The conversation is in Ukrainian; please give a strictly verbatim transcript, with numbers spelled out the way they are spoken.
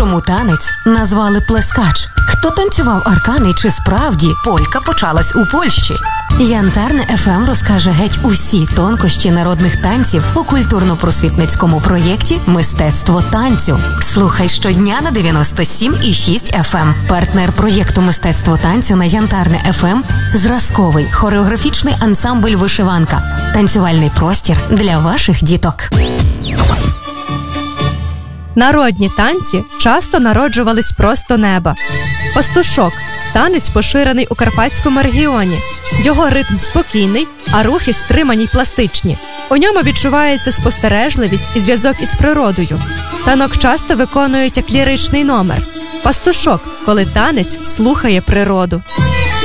Чому танець назвали плескач? Хто танцював аркани, чи справді полька почалась у Польщі? Янтарне еф ем розкаже геть усі тонкощі народних танців у культурно-просвітницькому проєкті «Мистецтво танцю». Слухай щодня на дев'яносто сім і шість еф ем. Партнер проєкту «Мистецтво танцю» на Янтарне еф ем – зразковий хореографічний ансамбль «Вишиванка». Танцювальний простір для ваших діток. Народні танці часто народжувались просто неба. Пастушок – танець, поширений у Карпатському регіоні. Його ритм спокійний, а рухи стримані й пластичні. У ньому відчувається спостережливість і зв'язок із природою. Танок часто виконують як ліричний номер. Пастушок – коли танець слухає природу.